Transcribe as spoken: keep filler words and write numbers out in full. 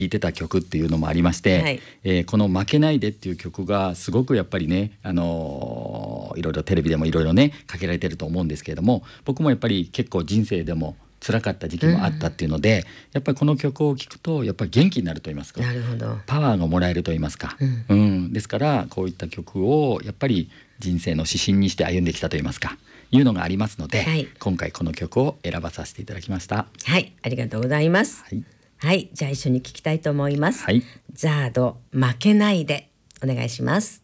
いてた曲っていうのもありまして、はい、えー、この負けないでっていう曲がすごくやっぱりね、あのー、いろいろテレビでもいろいろねかけられてると思うんですけれども、僕もやっぱり結構人生でも辛かった時期もあったっていうので、うん、やっぱりこの曲を聴くとやっぱり元気になると言いますか、 なるほど、 パワーがもらえると言いますか、うんうん、ですからこういった曲をやっぱり人生の指針にして歩んできたと言いますかいうのがありますので、はい、今回この曲を選ばさせていただきました。 はい、ありがとうございます。はい、はい、じゃあ一緒に聴きたいと思います。はい、ザード負けないでお願いします。